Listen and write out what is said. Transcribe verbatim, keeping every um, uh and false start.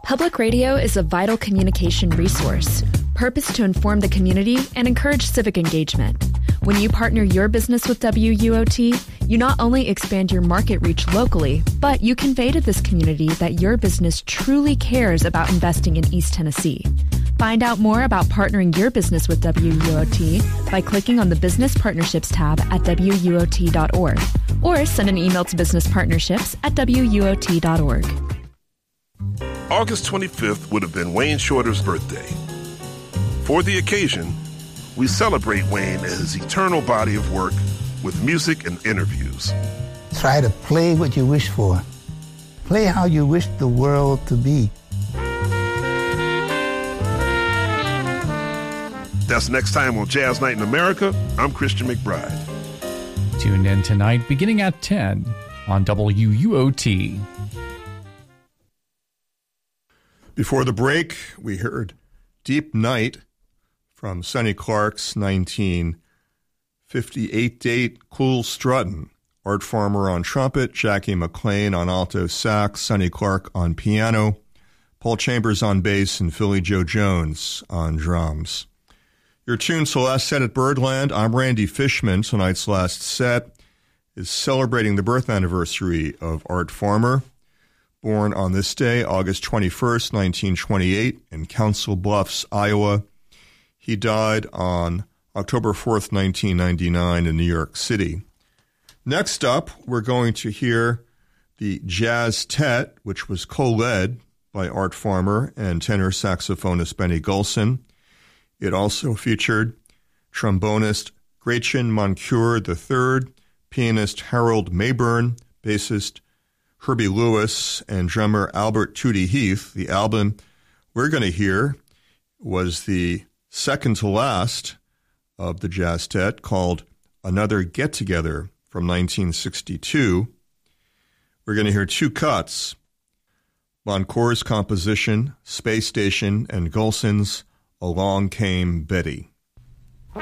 Public radio is a vital communication resource, purposed to inform the community and encourage civic engagement. When you partner your business with W U O T, you not only expand your market reach locally, but you convey to this community that your business truly cares about investing in East Tennessee. Find out more about partnering your business with W U O T by clicking on the Business Partnerships tab at W U O T dot org or send an email to business partnerships at W U O T dot org. August twenty-fifth would have been Wayne Shorter's birthday. For the occasion, we celebrate Wayne and his eternal body of work with music and interviews. Try to play what you wish for. Play how you wish the world to be. That's next time on Jazz Night in America. I'm Christian McBride. Tune in tonight beginning at ten on W U O T. Before the break, we heard Deep Night from Sonny Clark's nineteen fifty-eight date, Cool Struttin'. Art Farmer on trumpet, Jackie McLean on alto sax, Sonny Clark on piano, Paul Chambers on bass, and Philly Joe Jones on drums. Your tune, so last set at Birdland. I'm Randy Fishman. Tonight's last set is celebrating the birth anniversary of Art Farmer. Born on this day, August twenty-first, nineteen twenty-eight, in Council Bluffs, Iowa. He died on October fourth, nineteen ninety-nine, in New York City. Next up, we're going to hear the Jazz Tet, which was co-led by Art Farmer and tenor saxophonist Benny Golson. It also featured trombonist Gretchen Moncure the third, pianist Harold Mayburn, bassist Herbie Lewis, and drummer Albert Tootie Heath. The album we're going to hear was the second to last of the Jazz Tet, called Another Get Together from nineteen sixty-two. We're going to hear two cuts: Moncure's composition, Space Station, and Golson's Along Came Betty.